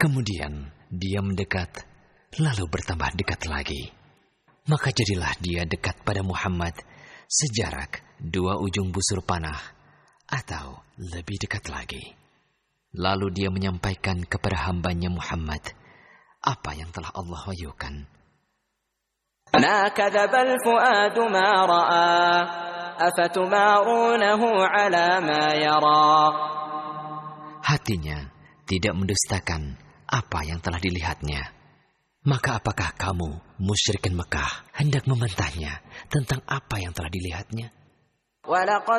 Kemudian dia mendekat, lalu bertambah dekat lagi. Maka jadilah dia dekat pada Muhammad sejarak 2 ujung busur panah atau lebih dekat lagi. Lalu dia menyampaikan kepada hambanya Muhammad apa yang telah Allah wahyukan. Ma kadzabal fuadu ma ra'a afatumarunahu ala ma yara. Hatinya tidak mendustakan apa yang telah dilihatnya. Maka apakah kamu, musyrikin Mekah, hendak membantahnya tentang apa yang telah dilihatnya? وَلَقَدْ